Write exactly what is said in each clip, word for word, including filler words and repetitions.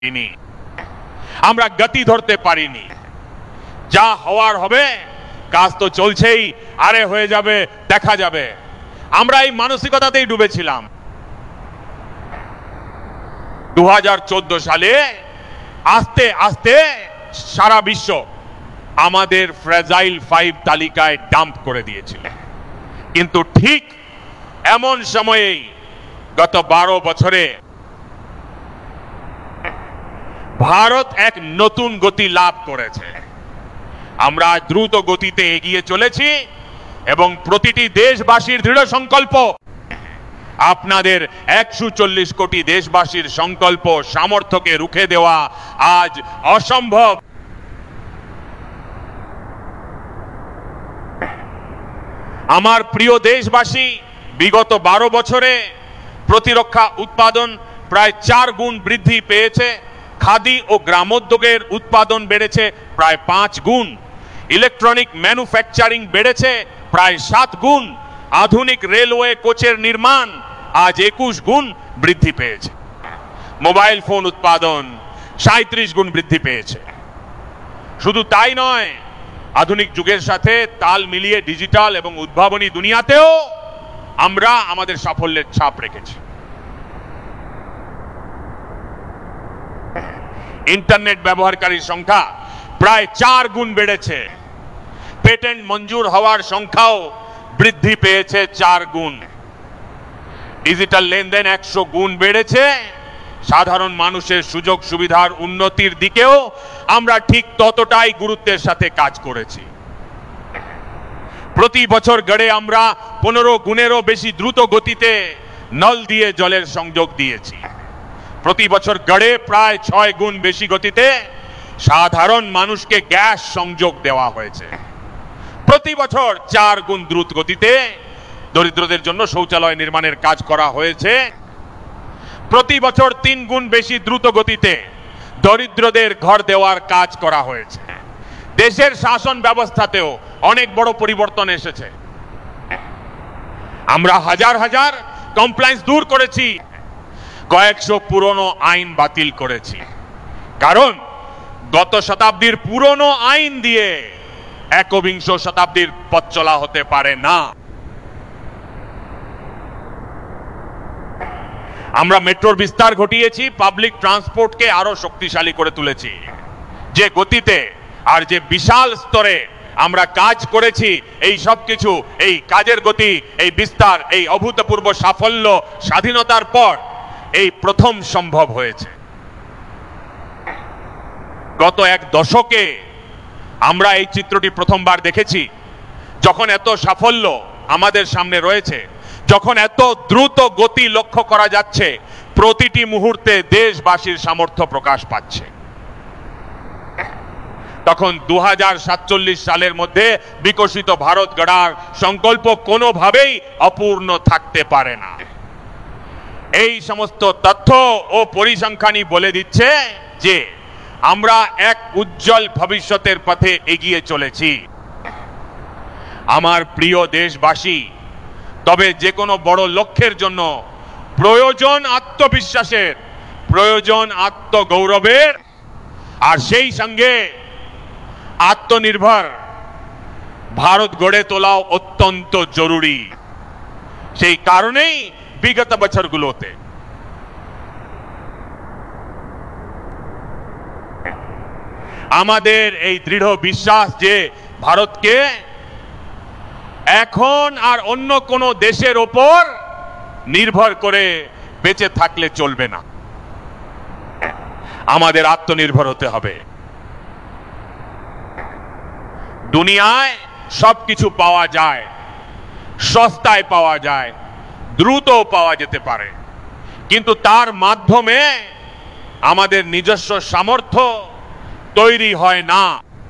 আমরা গতি ধরতে পারিনি। যা হওয়ার হবে, কাজ তো চলছেই, আরে হয়ে যাবে, দেখা যাবে। আমরা এই মানসিকতাতেই ডুবেছিলাম। দু হাজার চোদ্দ সালে আস্তে আস্তে সারা বিশ্ব আমাদের ফ্রেজাইল ফাইভ তালিকায় ডাম্প করে দিয়েছিল। কিন্তু ঠিক এমন সময়েই গত বারো বছরে ভারত এক নতুন গতি লাভ করেছে। আমরা দ্রুত গতিতে এগিয়ে চলেছি এবং প্রতিটি দেশবাসীর দৃঢ় সংকল্প, আপনাদের একশো চল্লিশ কোটি দেশবাসীর সংকল্প সামর্থ্যকে রুখে দেওয়া আজ অসম্ভব। আমার প্রিয় দেশবাসী, বিগত বারো বছরে প্রতিরক্ষা উৎপাদন প্রায় চার গুণ বৃদ্ধি পেয়েছে। খাদি ও গ্রামোদ্যোগের উৎপাদন বেড়েছে প্রায় পাঁচ গুণ। ইলেকট্রনিক ম্যানুফ্যাকচারিং বেড়েছে প্রায় সাত গুণ। আধুনিক রেলওয়ে কোচের নির্মাণ আজ একুশ গুণ বৃদ্ধি পেয়েছে। মোবাইল ফোন উৎপাদন সাঁত্রিশ গুণ বৃদ্ধি পেয়েছে। শুধু তাই নয়, আধুনিক যুগের সাথে তাল মিলিয়ে ডিজিটাল এবং উদ্ভাবনী দুনিয়াতেও আমরা আমাদের সাফল্যের ছাপ রেখেছি। ইন্টারনেট ব্যবহারকারীর সংখ্যা প্রায় চার গুণ বেড়েছে। পেটেন্ট মঞ্জুর হওয়ার সংখ্যাও বৃদ্ধি পেয়েছে চার গুণ। ডিজিটাল লেনদেন একশো গুণ বেড়েছে। সাধারণ মানুষের সুযোগ সুবিধার উন্নতির দিকেও আমরা ঠিক ততটাই গুরুত্বের সাথে কাজ করেছি। প্রতি বছর গড়ে আমরা পনেরো গুণেরও বেশি দ্রুত গতিতে নল দিয়ে জলের সংযোগ দিয়েছি। প্রতি বছর গড়ে প্রায় ছয় গুণ বেশি গতিতে সাধারণ মানুষকে গ্যাস সংযোগ দেওয়া হয়েছে। প্রতি বছর চার গুণ দ্রুত গতিতে দরিদ্রদের জন্য শৌচালয় নির্মাণের কাজ করা হয়েছে। প্রতি বছর তিন গুণ বেশি দ্রুত গতিতে দরিদ্রদের ঘর দেওয়ার কাজ করা হয়েছে। দেশের শাসন ব্যবস্থাতেও অনেক বড় পরিবর্তন এসেছে। আমরা হাজার হাজার কমপ্লায়েন্স দূর করেছি, কয়েকশো পুরনো আইন বাতিল করেছি। কারণ গত শতাব্দীর পুরনো আইন দিয়ে একবিংশ শতাব্দীর পথ চলা হতে পারে না। আমরা মেট্রোর বিস্তার ঘটিয়েছি, পাবলিক ট্রান্সপোর্টকে আরো শক্তিশালী করে তুলেছি। যে গতিতে আর যে বিশাল স্তরে আমরা কাজ করেছি, এই সব কিছু, এই কাজের গতি, এই বিস্তার, এই অভূতপূর্ব সাফল্য স্বাধীনতার পর এই প্রথম সম্ভব হয়েছে। গত এক দশকে আমরা এই চিত্রটি প্রথমবার দেখেছি, যখন এত সাফল্য আমাদের সামনে রয়েছে, যখন এত দ্রুত গতি লক্ষ্য করা যাচ্ছে, প্রতিটি মুহূর্তে দেশবাসীর সামর্থ্য প্রকাশ পাচ্ছে। তখন দু হাজার সাতচল্লিশ সালের মধ্যে বিকশিত ভারত গড়ার সংকল্প কোনোভাবেই অপূর্ণ থাকতে পারে না। এই সমস্ত তথ্য ও পরিসংখ্যানই বলে দিচ্ছে যে আমরা এক উজ্জ্বল ভবিষ্যতের পথে এগিয়ে চলেছি। আমার প্রিয় দেশবাসী, তবে যে কোনো বড় লক্ষ্যের জন্য প্রয়োজন আত্মবিশ্বাসের, প্রয়োজন আত্মগৌরবের, আর সেই সঙ্গে আত্মনির্ভর ভারত গড়ে তোলাও অত্যন্ত জরুরি। সেই কারণেই বিগত বছরগুলোতে আমাদের এই দৃঢ় বিশ্বাস যে ভারতকে এখন আর অন্য কোনো দেশের ওপর নির্ভর করে বেঁচে থাকলে চলবে না। আমাদের আত্মনির্ভর হতে হবে। দুনিয়ায় সবকিছু পাওয়া যায়, সস্তায় পাওয়া যায়, দ্রুত পাওয়া যেতে পারে, কিন্তু তার মাধ্যমে আমাদের নিজস্ব সামর্থ্য তৈরি হয় না।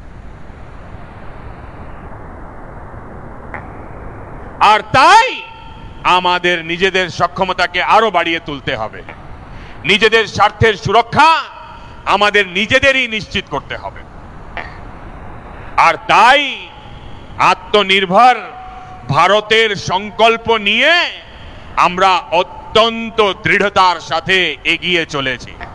আর তাই আমাদের নিজেদের সক্ষমতাকে আরো বাড়িয়ে তুলতে হবে। নিজেদের স্বার্থের সুরক্ষা আমাদের নিজেদেরই নিশ্চিত করতে হবে। আর তাই আত্মনির্ভর ভারতের সংকল্প নিয়ে আমরা অত্যন্ত দৃঢ়তার সাথে এগিয়ে চলেছি।